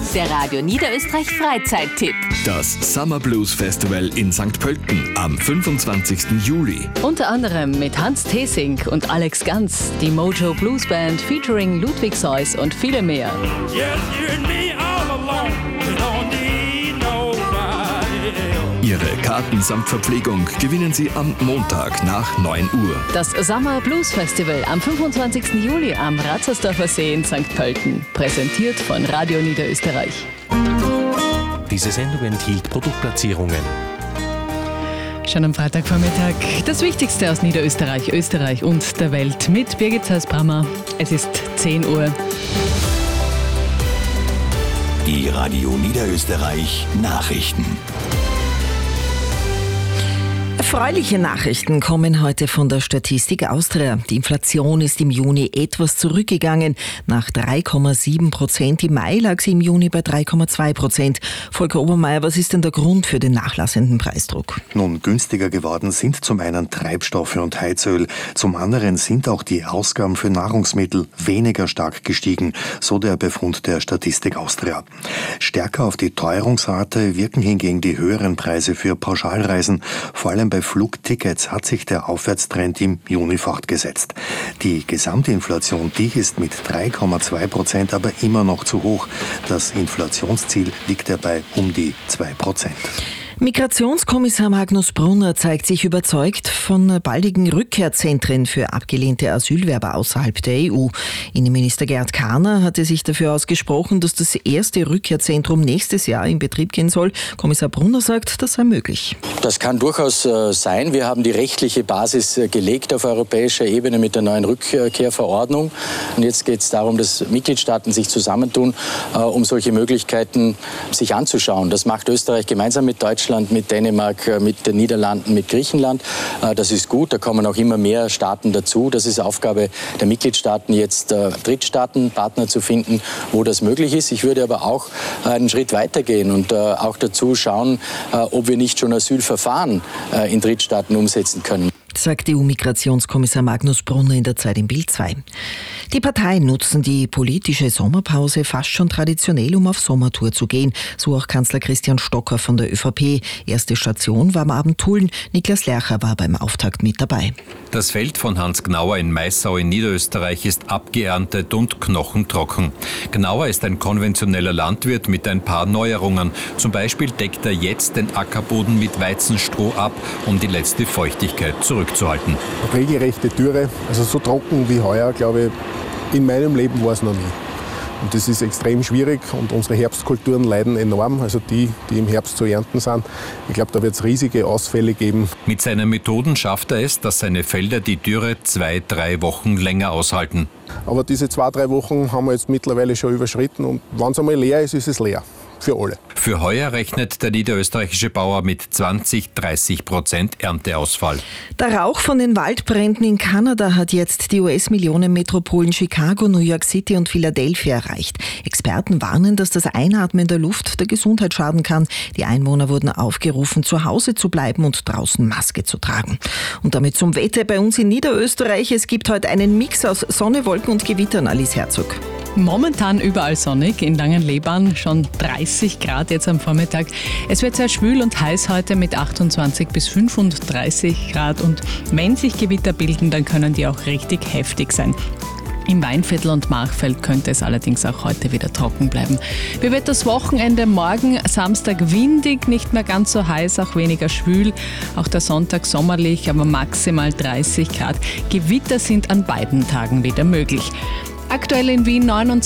Der Radio Niederösterreich Freizeittipp. Das Summer Blues Festival in St. Pölten am 25. Juli. Unter anderem mit Hans Thesing und Alex Ganz, die Mojo Blues Band featuring Ludwig Seuss und viele mehr. Ihre Karten samt Verpflegung gewinnen Sie am Montag nach 9 Uhr. Das Summer Blues Festival am 25. Juli am Ratzersdorfer See in St. Pölten. Präsentiert von Radio Niederösterreich. Diese Sendung enthielt Produktplatzierungen. Schon am Freitagvormittag das Wichtigste aus Niederösterreich, Österreich und der Welt mit Birgit Hausbrammer. Es ist 10 Uhr. Die Radio Niederösterreich Nachrichten. Erfreuliche Nachrichten kommen heute von der Statistik Austria. Die Inflation ist im Juni etwas zurückgegangen. Nach 3,7%. Im Mai lag sie im Juni bei 3,2%. Volker Obermeier, was ist denn der Grund für den nachlassenden Preisdruck? Nun, günstiger geworden sind zum einen Treibstoffe und Heizöl. Zum anderen sind auch die Ausgaben für Nahrungsmittel weniger stark gestiegen, so der Befund der Statistik Austria. Stärker auf die Teuerungsrate wirken hingegen die höheren Preise für Pauschalreisen. Vor allem bei Flugtickets hat sich der Aufwärtstrend im Juni fortgesetzt. Die Gesamtinflation, die ist mit 3,2% aber immer noch zu hoch. Das Inflationsziel liegt dabei um die 2%. Migrationskommissar Magnus Brunner zeigt sich überzeugt von baldigen Rückkehrzentren für abgelehnte Asylwerber außerhalb der EU. Innenminister Gerhard Kahner hatte sich dafür ausgesprochen, dass das erste Rückkehrzentrum nächstes Jahr in Betrieb gehen soll. Kommissar Brunner sagt, das sei möglich. Das kann durchaus sein. Wir haben die rechtliche Basis gelegt auf europäischer Ebene mit der neuen Rückkehrverordnung. Und jetzt geht es darum, dass Mitgliedstaaten sich zusammentun, um solche Möglichkeiten sich anzuschauen. Das macht Österreich gemeinsam mit Deutschland, mit Dänemark, mit den Niederlanden, mit Griechenland. Das ist gut, da kommen auch immer mehr Staaten dazu. Das ist Aufgabe der Mitgliedstaaten, jetzt Drittstaatenpartner zu finden, wo das möglich ist. Ich würde aber auch einen Schritt weitergehen und auch dazu schauen, ob wir nicht schon Asylverfahren in Drittstaaten umsetzen können, sagt EU-Migrationskommissar Magnus Brunner in der Zeit im Bild 2. Die Parteien nutzen die politische Sommerpause fast schon traditionell, um auf Sommertour zu gehen. So auch Kanzler Christian Stocker von der ÖVP. Erste Station war am Abend Tulln. Niklas Lercher war beim Auftakt mit dabei. Das Feld von Hans Gnauer in Maissau in Niederösterreich ist abgeerntet und knochentrocken. Gnauer ist ein konventioneller Landwirt mit ein paar Neuerungen. Zum Beispiel deckt er jetzt den Ackerboden mit Weizenstroh ab, um die letzte Feuchtigkeit zurückzuhalten. Regelrechte Dürre, also so trocken wie heuer, glaube ich, in meinem Leben war es noch nie. Und das ist extrem schwierig und unsere Herbstkulturen leiden enorm, also die im Herbst zu ernten sind. Ich glaube, da wird es riesige Ausfälle geben. Mit seinen Methoden schafft er es, dass seine Felder die Dürre 2-3 Wochen länger aushalten. Aber diese 2-3 Wochen haben wir jetzt mittlerweile schon überschritten und wenn es einmal leer ist, ist es leer. Für alle. Für heuer rechnet der niederösterreichische Bauer mit 20-30% Ernteausfall. Der Rauch von den Waldbränden in Kanada hat jetzt die US-Millionenmetropolen Chicago, New York City und Philadelphia erreicht. Experten warnen, dass das Einatmen der Luft der Gesundheit schaden kann. Die Einwohner wurden aufgerufen, zu Hause zu bleiben und draußen Maske zu tragen. Und damit zum Wetter bei uns in Niederösterreich. Es gibt heute einen Mix aus Sonne, Wolken und Gewittern, Alice Herzog. Momentan überall sonnig, in Langenlebarn schon 30 Grad jetzt am Vormittag. Es wird sehr schwül und heiß heute mit 28 bis 35 Grad und wenn sich Gewitter bilden, dann können die auch richtig heftig sein. Im Weinviertel und Machfeld könnte es allerdings auch heute wieder trocken bleiben. Wie wird das Wochenende? Morgen Samstag windig, nicht mehr ganz so heiß, auch weniger schwül. Auch der Sonntag sommerlich, aber maximal 30 Grad. Gewitter sind an beiden Tagen wieder möglich. Aktuell in Wien 29